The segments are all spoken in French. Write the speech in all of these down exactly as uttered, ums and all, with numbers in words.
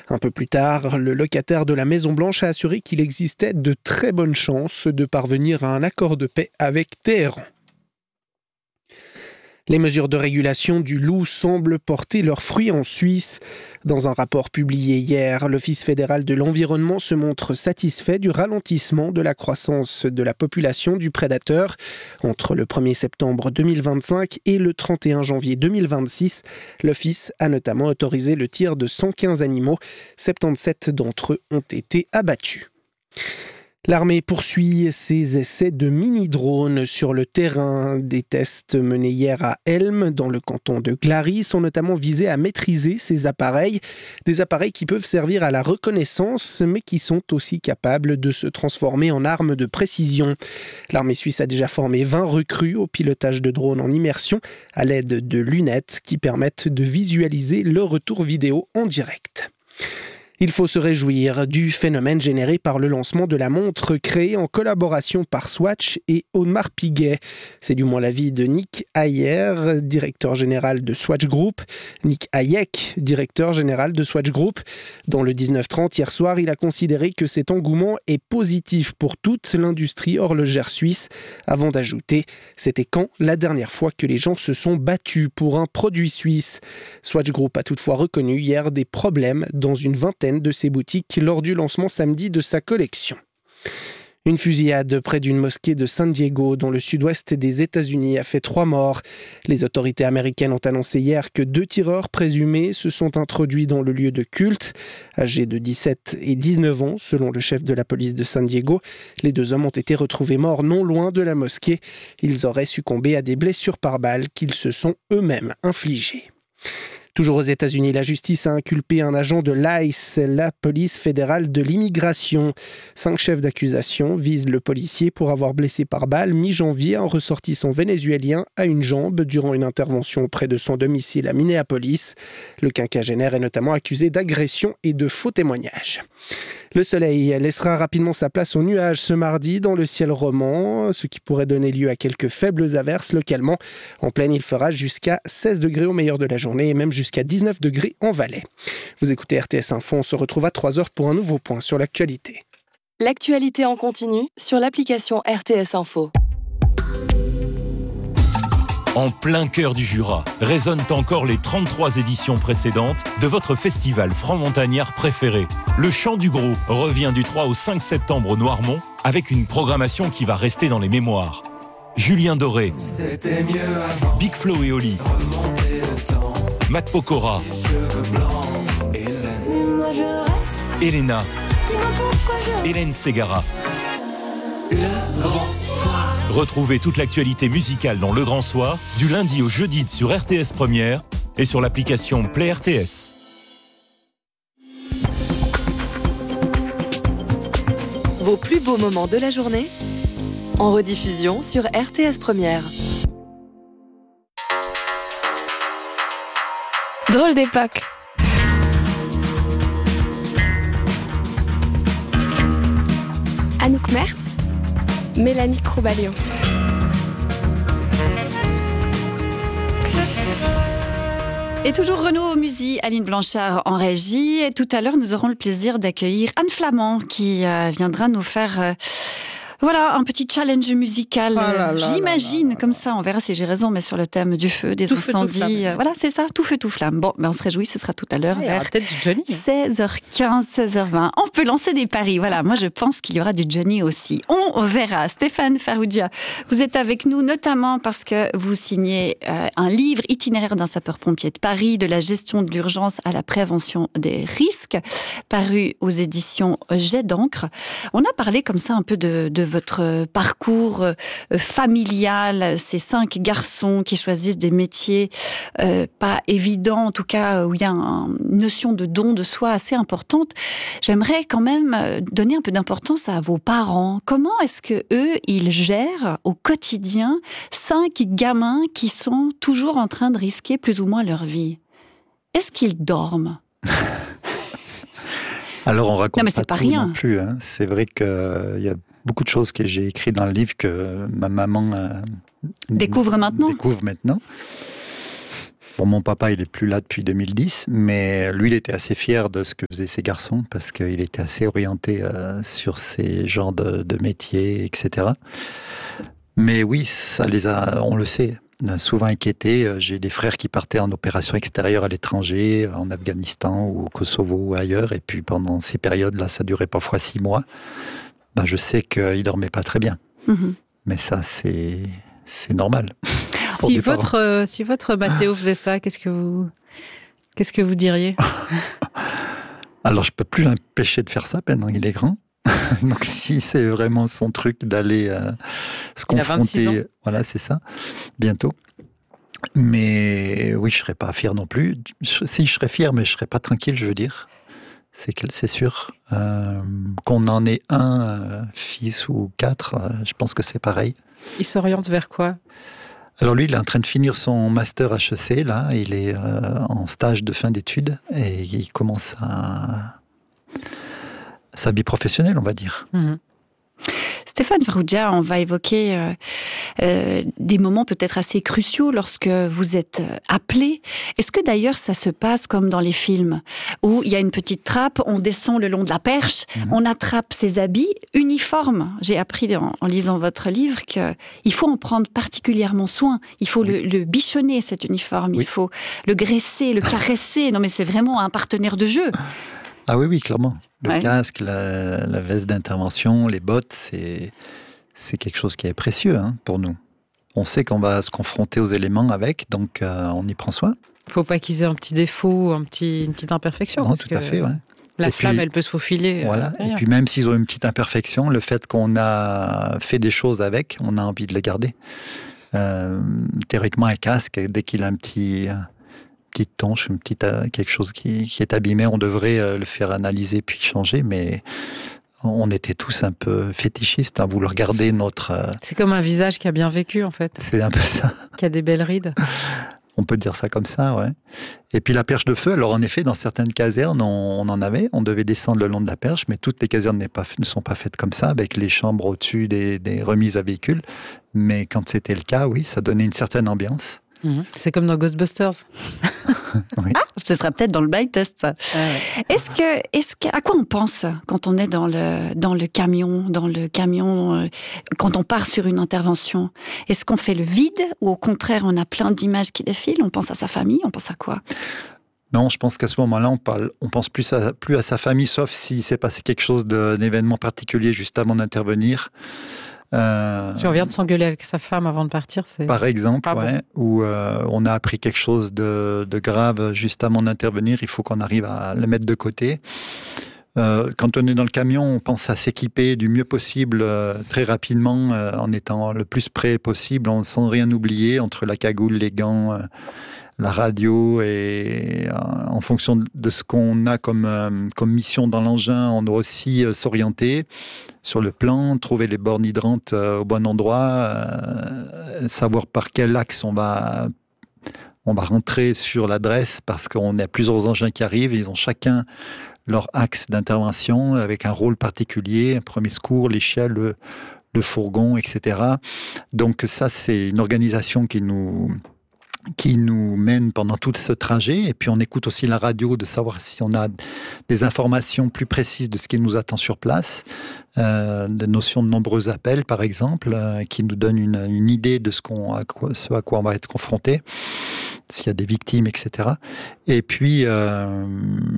Un peu plus tard, le locataire de la Maison-Blanche a assuré qu'il existait de très bonnes chances de parvenir à un accord de paix avec Téhéran. Les mesures de régulation du loup semblent porter leurs fruits en Suisse. Dans un rapport publié hier, l'Office fédéral de l'environnement se montre satisfait du ralentissement de la croissance de la population du prédateur. Entre le premier septembre deux mille vingt-cinq et le trente et un janvier deux mille vingt-six, l'Office a notamment autorisé le tir de cent quinze animaux. soixante-dix-sept d'entre eux ont été abattus. L'armée poursuit ses essais de mini-drones sur le terrain. Des tests menés hier à Helm, dans le canton de Glaris, sont notamment visés à maîtriser ces appareils. Des appareils qui peuvent servir à la reconnaissance, mais qui sont aussi capables de se transformer en armes de précision. L'armée suisse a déjà formé vingt recrues au pilotage de drones en immersion à l'aide de lunettes qui permettent de visualiser le retour vidéo en direct. Il faut se réjouir du phénomène généré par le lancement de la montre créée en collaboration par Swatch et Audemars Piguet. C'est du moins l'avis de Nick Ayer, directeur général de Swatch Group. Nick Hayek, directeur général de Swatch Group. Dans le dix-neuf trente, hier soir, il a considéré que cet engouement est positif pour toute l'industrie horlogère suisse, avant d'ajouter « C'était quand la dernière fois que les gens se sont battus pour un produit suisse ?» Swatch Group a toutefois reconnu hier des problèmes dans une vingtaine de ses boutiques lors du lancement samedi de sa collection. Une fusillade près d'une mosquée de San Diego, dans le sud-ouest des États-Unis, a fait trois morts. Les autorités américaines ont annoncé hier que deux tireurs présumés se sont introduits dans le lieu de culte. Âgés de dix-sept et dix-neuf ans, selon le chef de la police de San Diego, les deux hommes ont été retrouvés morts non loin de la mosquée. Ils auraient succombé à des blessures par balles qu'ils se sont eux-mêmes infligées. Toujours aux États-Unis, la justice a inculpé un agent de l'I C E, la police fédérale de l'immigration. Cinq chefs d'accusation visent le policier pour avoir blessé par balle mi-janvier un ressortissant vénézuélien à une jambe durant une intervention près de son domicile à Minneapolis. Le quinquagénaire est notamment accusé d'agression et de faux témoignages. Le soleil laissera rapidement sa place aux nuages ce mardi dans le ciel roman, ce qui pourrait donner lieu à quelques faibles averses localement. En pleine, il fera jusqu'à seize degrés au meilleur de la journée et même jusqu'à dix-neuf degrés en Valais. Vous écoutez R T S Info, on se retrouve à trois heures pour un nouveau point sur l'actualité. L'actualité en continu sur l'application R T S Info. En plein cœur du Jura, résonnent encore les trente-trois éditions précédentes de votre festival franc-montagnard préféré. Le Chant du Gros revient du trois au cinq septembre au Noirmont avec une programmation qui va rester dans les mémoires. Julien Doré, Big Flo et Oli, Matt Pokora, Elena, Hélène Ségara. Le Grand Soir. Retrouvez toute l'actualité musicale dans Le Grand Soir, du lundi au jeudi sur R T S Première et sur l'application Play R T S. Vos plus beaux moments de la journée en rediffusion sur R T S Première. Drôle d'époque. Anouk Mertz, Mélanie Croubalion. Et toujours Renaud Musy, Aline Blanchard en régie. Et tout à l'heure, nous aurons le plaisir d'accueillir Anne Flamand qui euh, viendra nous faire... Euh, Voilà, un petit challenge musical, oh là là j'imagine, là là. comme ça, on verra si j'ai raison, mais sur le thème du feu, des tout incendies. Feu, tout flamme. Voilà, c'est ça, tout feu, tout flamme. Bon, ben on se réjouit, ce sera tout à l'heure, Ah, vers peut-être du Johnny. seize heures quinze, seize heures vingt. On peut lancer des paris, voilà. Moi, je pense qu'il y aura du Johnny aussi. On verra. Stéphane Faroudia, vous êtes avec nous, notamment parce que vous signez euh, un livre, Itinéraire d'un sapeur-pompier de Paris, de la gestion de l'urgence à la prévention des risques, paru aux éditions Jet d'encre. On a parlé comme ça un peu de, de votre parcours parcours euh, familial, ces cinq garçons qui choisissent des métiers euh, pas évidents, en tout cas où il y a un, une notion de don de soi assez importante. J'aimerais quand même donner un peu d'importance à vos parents. Comment est-ce que eux, ils gèrent au quotidien cinq gamins qui sont toujours en train de risquer plus ou moins leur vie? Est-ce qu'ils dorment? Alors on raconte non, mais pas c'est pas tout rien. non plus. Hein. C'est vrai qu'il euh, y a beaucoup de choses que j'ai écrites dans le livre que ma maman euh, découvre maintenant. Découvre maintenant. Bon, mon papa, il est plus là depuis deux mille dix, mais lui, il était assez fier de ce que faisaient ses garçons parce qu'il était assez orienté euh, sur ces genres de, de métiers, et cetera. Mais oui, ça les a, on le sait, souvent inquiétés. J'ai des frères qui partaient en opération extérieure à l'étranger, en Afghanistan ou au Kosovo ou ailleurs, et puis pendant ces périodes-là, ça durait parfois six mois. Ben, je sais qu'ils ne dormaient pas très bien. Mmh. Mais ça, c'est, c'est normal. Si votre, euh, si votre Mathéo faisait ça, qu'est-ce que vous, qu'est-ce que vous diriez? Alors, je ne peux plus l'empêcher de faire ça, maintenant qu'il est grand. Donc, si c'est vraiment son truc d'aller euh, se Il confronter... a vingt-six ans. Voilà, c'est ça, bientôt. Mais oui, je ne serais pas fier non plus. Je, si, je serais fier, mais je ne serais pas tranquille, je veux dire. C'est, c'est sûr. Euh, qu'on en ait un euh, fils ou quatre, euh, je pense que c'est pareil. Il s'oriente vers quoi? Alors lui, il est en train de finir son master H E C, là. Il est euh, en stage de fin d'études et il commence à... sa vie professionnelle, on va dire. Mmh. Stéphane Farrugia, on va évoquer euh, euh, des moments peut-être assez cruciaux lorsque vous êtes appelé. Est-ce que d'ailleurs ça se passe comme dans les films, où il y a une petite trappe, on descend le long de la perche, mmh. on attrape ses habits uniformes. J'ai appris en, en lisant votre livre qu'il faut en prendre particulièrement soin. Il faut oui. le, le bichonner, cet uniforme. Oui. Il faut le graisser, le caresser. Non mais c'est vraiment un partenaire de jeu. Ah oui, oui, clairement. Le ouais. casque, la, la veste d'intervention, les bottes, c'est, c'est quelque chose qui est précieux hein, pour nous. On sait qu'on va se confronter aux éléments avec, donc euh, on y prend soin. Il ne faut pas qu'ils aient un petit défaut, un petit, une petite imperfection. Non, tout à fait, ouais. La et flamme, puis, elle peut se faufiler. Voilà. Euh, et puis même s'ils ont une petite imperfection, le fait qu'on a fait des choses avec, on a envie de les garder. Euh, théoriquement, un casque, dès qu'il a un petit... petite tonche, une petite, quelque chose qui, qui est abîmé, on devrait euh, le faire analyser puis changer, mais on était tous un peu fétichistes à vouloir garder notre... Euh... C'est comme un visage qui a bien vécu, en fait. C'est un peu ça. Qui a des belles rides. On peut dire ça comme ça, ouais. Et puis la perche de feu, alors en effet, dans certaines casernes, on, on en avait, on devait descendre le long de la perche, mais toutes les casernes n'est pas, ne sont pas faites comme ça, avec les chambres au-dessus des, des remises à véhicules. Mais quand c'était le cas, oui, ça donnait une certaine ambiance. C'est comme dans Ghostbusters. Oui. Ah, ce sera peut-être dans le blind test, ça. Ouais. Est-ce que, est-ce que, à quoi on pense quand on est dans le, dans le camion, dans le camion, euh, quand on part sur une intervention? Est-ce qu'on fait le vide ou au contraire, on a plein d'images qui défilent? On pense à sa famille, on pense à quoi? Non, je pense qu'à ce moment-là, on parle, on pense plus à, plus à sa famille, sauf s'il s'est passé quelque chose de, d'événement particulier juste avant d'intervenir. Euh, si on vient de s'engueuler avec sa femme avant de partir, c'est... Par exemple, ah ouais, bon. Ou euh, on a appris quelque chose de, de grave juste avant d'intervenir, il faut qu'on arrive à le mettre de côté. Euh, quand on est dans le camion, on pense à s'équiper du mieux possible, euh, très rapidement, euh, en étant le plus près possible, sans rien oublier, entre la cagoule, les gants, euh, la radio, et euh, en fonction de ce qu'on a comme, euh, comme mission dans l'engin, on doit aussi euh, s'orienter sur le plan, trouver les bornes hydrantes euh, au bon endroit, euh, savoir par quel axe on va, on va rentrer sur l'adresse, parce qu'on a plusieurs engins qui arrivent, ils ont chacun leur axe d'intervention avec un rôle particulier, un premier secours, l'échelle, le, le fourgon, et cetera. Donc ça, c'est une organisation qui nous... qui nous mène pendant tout ce trajet, et puis on écoute aussi la radio de savoir si on a des informations plus précises de ce qui nous attend sur place, euh, des notions de nombreux appels par exemple, euh, qui nous donnent une, une idée de ce, qu'on, à quoi, ce à quoi on va être confronté, s'il y a des victimes, et cetera. Et puis... Euh,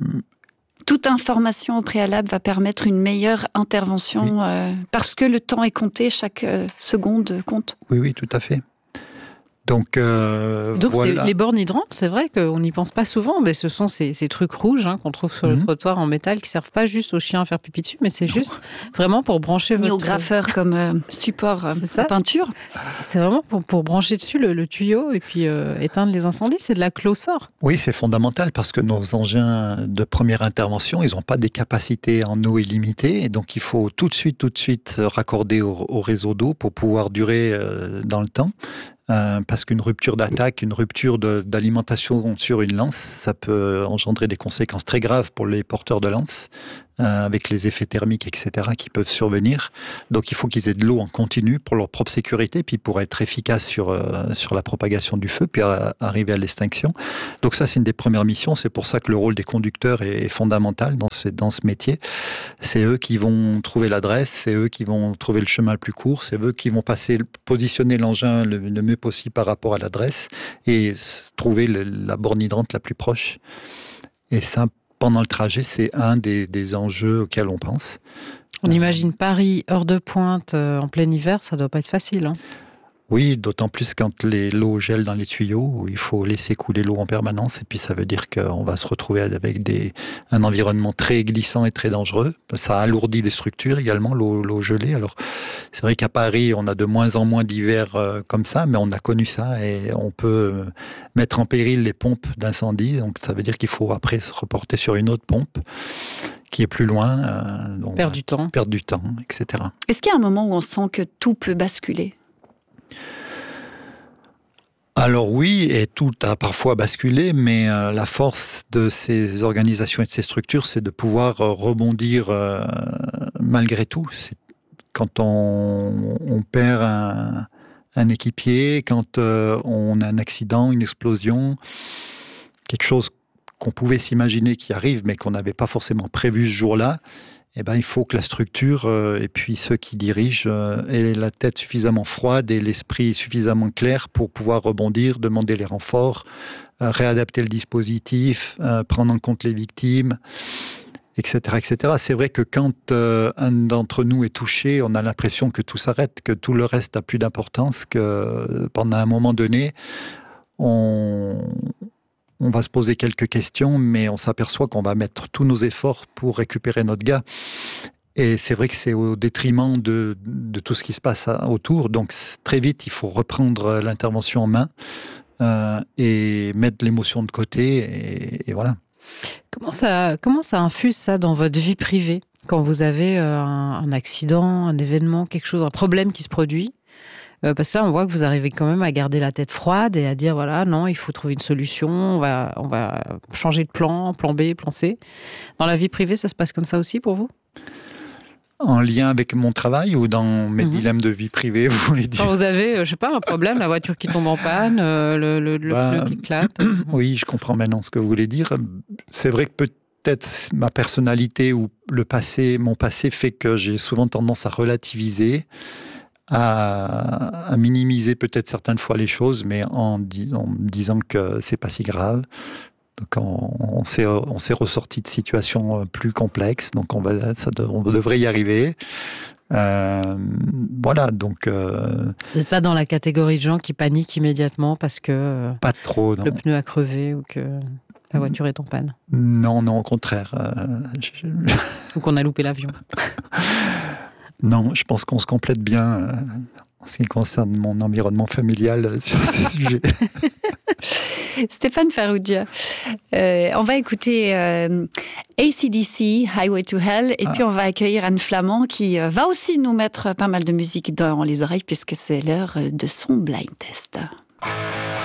toute information au préalable va permettre une meilleure intervention, oui. euh, parce que le temps est compté, chaque euh, seconde compte. Oui, oui, tout à fait. Donc, euh, Donc voilà. Les bornes hydrantes, c'est vrai qu'on n'y pense pas souvent, mais ce sont ces, ces trucs rouges hein, qu'on trouve sur mmh. le trottoir en métal qui ne servent pas juste aux chiens à faire pipi dessus, mais c'est juste non. vraiment pour brancher votre... Ni au graffeur comme euh, support euh, de peinture. C'est vraiment pour, pour brancher dessus le, le tuyau et puis euh, éteindre les incendies, c'est de la clôt-sort. Oui, c'est fondamental parce que nos engins de première intervention, ils n'ont pas des capacités en eau illimitées, et donc il faut tout de suite, tout de suite raccorder au, au réseau d'eau pour pouvoir durer euh, dans le temps. Euh, parce qu'une rupture d'attaque, une rupture de, d'alimentation sur une lance, ça peut engendrer des conséquences très graves pour les porteurs de lance, euh, avec les effets thermiques, et cetera, qui peuvent survenir. Donc il faut qu'ils aient de l'eau en continu pour leur propre sécurité, puis pour être efficaces sur, euh, sur la propagation du feu, puis à, à arriver à l'extinction. Donc ça, c'est une des premières missions. C'est pour ça que le rôle des conducteurs est, est fondamental dans ce, dans ce métier. C'est eux qui vont trouver l'adresse, c'est eux qui vont trouver le chemin le plus court, c'est eux qui vont passer, positionner l'engin le, le mieux possible par rapport à l'adresse et trouver le, la borne hydrante la plus proche. Et ça, pendant le trajet, c'est un des, des enjeux auxquels on pense. On euh, imagine Paris, heure de pointe, euh, en plein hiver, ça doit pas être facile, hein. Oui, d'autant plus quand les, l'eau gèle dans les tuyaux, où il faut laisser couler l'eau en permanence, et puis ça veut dire qu'on va se retrouver avec des, un environnement très glissant et très dangereux. Ça alourdit les structures également, l'eau, l'eau gelée. Alors, c'est vrai qu'à Paris, on a de moins en moins d'hivers euh, comme ça, mais on a connu ça, et on peut mettre en péril les pompes d'incendie, donc ça veut dire qu'il faut après se reporter sur une autre pompe qui est plus loin. Euh, donc, perdre du temps. Perdre du temps, et cetera. Est-ce qu'il y a un moment où on sent que tout peut basculer ? Alors oui, et tout a parfois basculé, mais euh, la force de ces organisations et de ces structures, c'est de pouvoir euh, rebondir euh, malgré tout. C'est quand on, on perd un, un équipier, quand euh, on a un accident, une explosion, quelque chose qu'on pouvait s'imaginer qui arrive, mais qu'on n'avait pas forcément prévu ce jour-là, eh ben, il faut que la structure euh, et puis ceux qui dirigent euh, aient la tête suffisamment froide et l'esprit suffisamment clair pour pouvoir rebondir, demander les renforts, euh, réadapter le dispositif, euh, prendre en compte les victimes, et cetera, et cetera. C'est vrai que quand euh, un d'entre nous est touché, on a l'impression que tout s'arrête, que tout le reste n'a plus d'importance, que pendant un moment donné, on... On va se poser quelques questions, mais on s'aperçoit qu'on va mettre tous nos efforts pour récupérer notre gars. Et c'est vrai que c'est au détriment de, de tout ce qui se passe autour. Donc très vite, il faut reprendre l'intervention en main euh, et mettre l'émotion de côté. Et, et voilà. Comment ça, comment ça infuse ça dans votre vie privée ? Quand vous avez un, un accident, un événement, quelque chose, un problème qui se produit ? Euh, parce que là, on voit que vous arrivez quand même à garder la tête froide et à dire, voilà, non, il faut trouver une solution, on va, on va changer de plan, plan B, plan C. Dans la vie privée, ça se passe comme ça aussi pour vous ? En lien avec mon travail ou dans mes mmh. dilemmes de vie privée, vous voulez dire ? Quand vous avez, je sais pas, un problème, la voiture qui tombe en panne, euh, le, le, le bah, pneu qui éclate. Oui, je comprends maintenant ce que vous voulez dire. C'est vrai que peut-être ma personnalité ou le passé, mon passé fait que j'ai souvent tendance à relativiser, À, à minimiser peut-être certaines fois les choses, mais en, dis, en me disant que c'est pas si grave. Donc on, on, s'est, on s'est ressorti de situations plus complexes, donc on, va, ça de, on devrait y arriver. Euh, voilà, donc... Euh, Vous n'êtes pas dans la catégorie de gens qui paniquent immédiatement parce que pas trop, non. Le pneu a crevé ou que la voiture est en panne ? Non, non, au contraire. Euh, je... Ou qu'on a loupé l'avion. Non, je pense qu'on se complète bien euh, en ce qui concerne mon environnement familial euh, sur ces sujets. Stéphane Farrugia, euh, on va écouter euh, A C D C, Highway to Hell, et ah. puis on va accueillir Anne Flamand qui euh, va aussi nous mettre pas mal de musique dans les oreilles puisque c'est l'heure de son blind test.